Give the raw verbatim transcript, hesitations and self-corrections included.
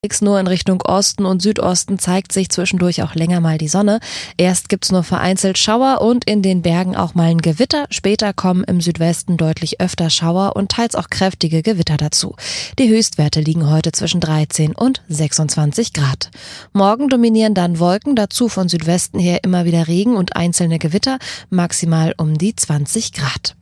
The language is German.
Nur in Richtung Osten und Südosten zeigt sich zwischendurch auch länger mal die Sonne. Erst gibt's nur vereinzelt Schauer und in den Bergen auch mal ein Gewitter. Später kommen im Südwesten deutlich öfter Schauer und teils auch kräftige Gewitter dazu. Die Höchstwerte liegen heute zwischen dreizehn und sechsundzwanzig Grad. Morgen dominieren dann Wolken, dazu von Südwesten her immer wieder Regen und einzelne Gewitter, maximal um die zwanzig Grad.